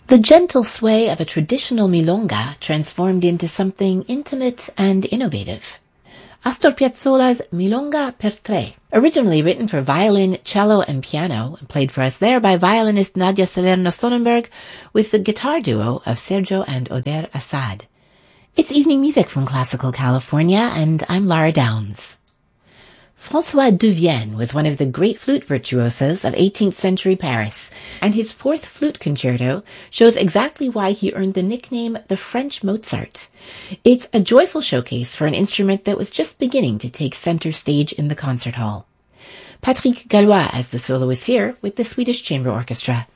The gentle sway of a traditional milonga transformed into something intimate and innovative. Astor Piazzolla's Milonga per Tre, originally written for violin, cello, and piano, and played for us there by violinist Nadia Salerno-Sonnenberg with the guitar duo of Sergio and Oder Assad. It's evening music from Classical California, and I'm Lara Downs. François Devienne was one of the great flute virtuosos of 18th century Paris, and his fourth flute concerto shows exactly why he earned the nickname the French Mozart. It's a joyful showcase for an instrument that was just beginning to take center stage in the concert hall. Patrick Gallois as the soloist here with the Swedish Chamber Orchestra.